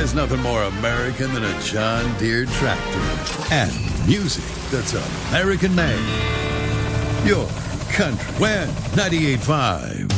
There's nothing more American than a John Deere tractor. And music that's American-made. Your country. When 98.5